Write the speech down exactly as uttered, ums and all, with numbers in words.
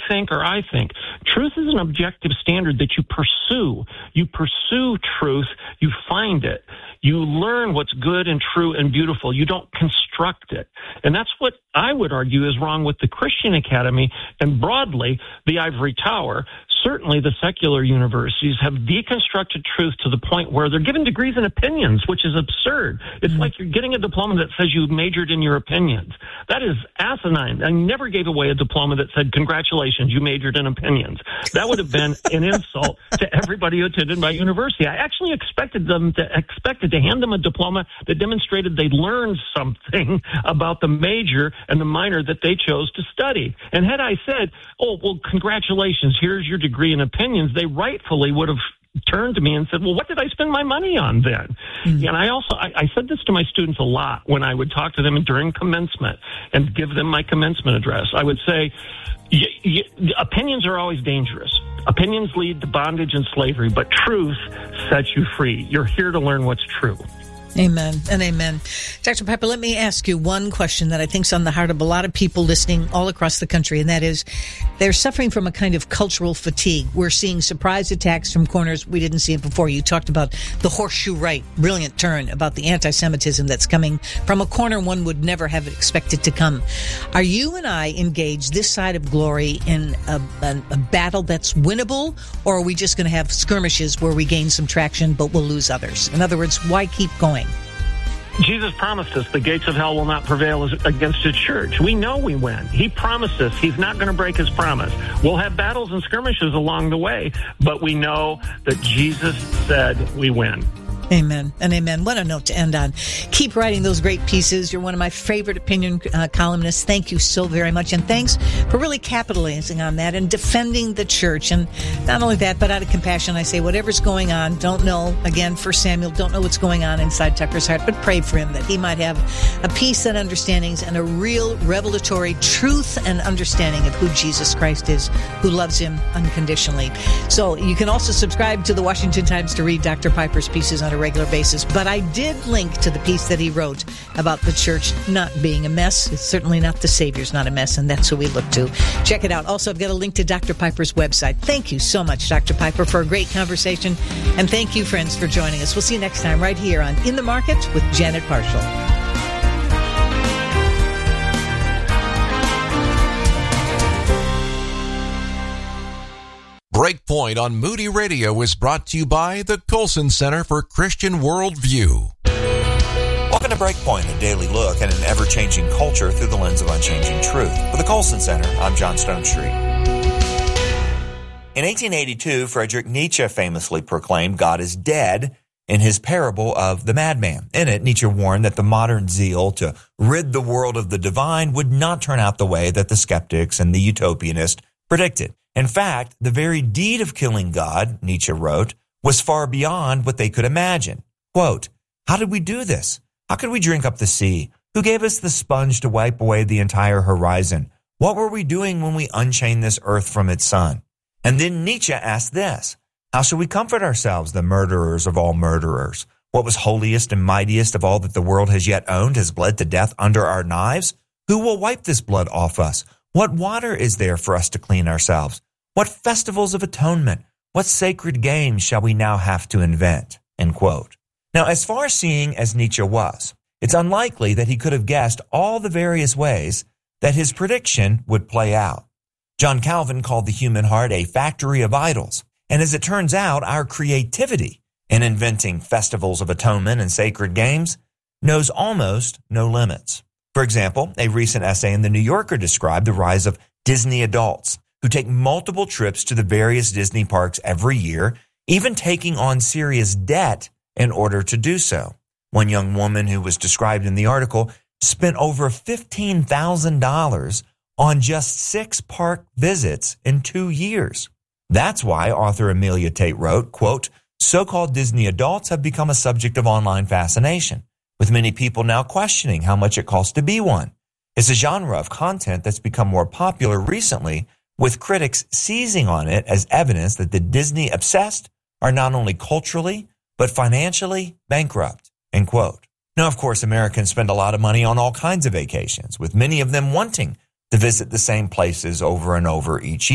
think or I think. Truth is an objective standard that you pursue. You pursue truth. You find it. You learn what's good and true and beautiful. You don't construct it. And that's what I would argue is wrong with the Christian Academy and broadly the Ivory Tower. Certainly the secular universities have deconstructed truth to the point where they're giving degrees in opinions, which is absurd. It's mm-hmm. like you're getting a diploma that says you majored in your opinions. That is asinine. I never gave away a diploma that said, congratulations, you majored in opinions. That would have been an insult to everybody who attended my university. I actually expected them to expected to hand them a diploma that demonstrated they learned something about the major and the minor that they chose to study. And had I said, oh, well, congratulations, here's your degree in opinions, they rightfully would have turned to me and said, well, what did I spend my money on then? Mm-hmm. And I also, I, I said this to my students a lot when I would talk to them during commencement and give them my commencement address. I would say, y- y- opinions are always dangerous. Opinions lead to bondage and slavery, but truth sets you free. You're here to learn what's true. Amen and amen. Doctor Piper, let me ask you one question that I think is on the heart of a lot of people listening all across the country, and that is they're suffering from a kind of cultural fatigue. We're seeing surprise attacks from corners we didn't see it before. You talked about the horseshoe right, brilliant turn about the anti-Semitism that's coming from a corner one would never have expected to come. Are you and I engaged this side of glory in a, a, a battle that's winnable, or are we just going to have skirmishes where we gain some traction but we'll lose others? In other words, why keep going? Jesus promised us the gates of hell will not prevail against his church. We know we win. He promised us he's not going to break his promise. We'll have battles and skirmishes along the way, but we know that Jesus said we win. Amen and amen. What a note to end on. Keep writing those great pieces. You're one of my favorite opinion uh, columnists. Thank you so very much. And thanks for really capitalizing on that and defending the church. And not only that, but out of compassion, I say whatever's going on, don't know, again, for Samuel, don't know what's going on inside Tucker's heart, but pray for him that he might have a peace and understandings and a real revelatory truth and understanding of who Jesus Christ is, who loves him unconditionally. So you can also subscribe to the Washington Times to read Doctor Piper's pieces on a regular basis, but I did link to the piece that he wrote about the church not being a mess. It's certainly not the Savior's not a mess, and that's who we look to. Check it out. Also, I've got a link to Doctor Piper's website. Thank you so much, Doctor Piper, for a great conversation, and thank you, friends, for joining us. We'll see you next time right here on In the Market with Janet Parshall. Breakpoint on Moody Radio is brought to you by the Colson Center for Christian Worldview. Welcome to Breakpoint, a daily look at an ever-changing culture through the lens of unchanging truth. For the Colson Center, I'm John Stonestreet. In eighteen eighty-two, Friedrich Nietzsche famously proclaimed God is dead in his parable of the madman. In it, Nietzsche warned that the modern zeal to rid the world of the divine would not turn out the way that the skeptics and the utopianists predicted. In fact, the very deed of killing God, Nietzsche wrote, was far beyond what they could imagine. Quote, how did we do this? How could we drink up the sea? Who gave us the sponge to wipe away the entire horizon? What were we doing when we unchained this earth from its sun? And then Nietzsche asked this, how shall we comfort ourselves, the murderers of all murderers? What was holiest and mightiest of all that the world has yet owned has bled to death under our knives? Who will wipe this blood off us? What water is there for us to clean ourselves? What festivals of atonement, what sacred games shall we now have to invent? End quote. Now, as far-seeing as Nietzsche was, it's unlikely that he could have guessed all the various ways that his prediction would play out. John Calvin called the human heart a factory of idols, and as it turns out, our creativity in inventing festivals of atonement and sacred games knows almost no limits. For example, a recent essay in The New Yorker described the rise of Disney adults who take multiple trips to the various Disney parks every year, even taking on serious debt in order to do so. One young woman who was described in the article spent over fifteen thousand dollars on just six park visits in two years. That's why author Amelia Tate wrote, quote, so-called Disney adults have become a subject of online fascination, with many people now questioning how much it costs to be one. It's a genre of content that's become more popular recently, with critics seizing on it as evidence that the Disney-obsessed are not only culturally, but financially bankrupt, end quote. Now, of course, Americans spend a lot of money on all kinds of vacations, with many of them wanting to visit the same places over and over each year.